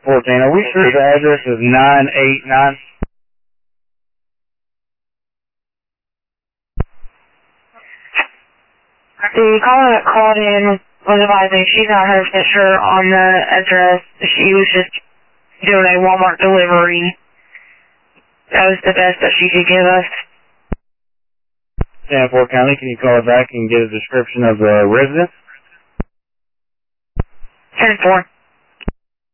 14. Are we sure the address is 989? The caller that called in was advising she's not 100% sure on the address. She was just doing a Walmart delivery. That was the best that she could give us. Sanford County, can you call back and get a description of the residence? 10-4.